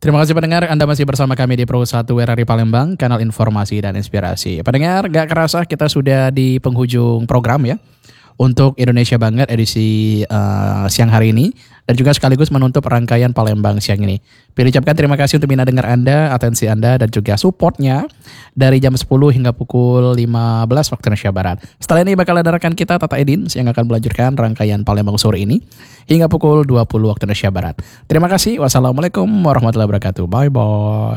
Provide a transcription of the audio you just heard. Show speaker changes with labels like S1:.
S1: Terima kasih pendengar, Anda masih bersama kami di Pro 1 RRI Palembang, kanal informasi dan inspirasi. Pendengar, gak kerasa kita sudah di penghujung program ya. Untuk Indonesia Banget edisi siang hari ini. Dan juga sekaligus menutup rangkaian Palembang siang ini. Pilih ucapkan terima kasih untuk minat dengar Anda, atensi Anda, dan juga supportnya. Dari jam 10 hingga pukul 15 waktu Indonesia Barat. Setelah ini bakal ada rekan kita Tata Edin yang akan melanjutkan rangkaian Palembang sore ini. Hingga pukul 20 waktu Indonesia Barat. Terima kasih. Wassalamualaikum warahmatullahi wabarakatuh. Bye bye.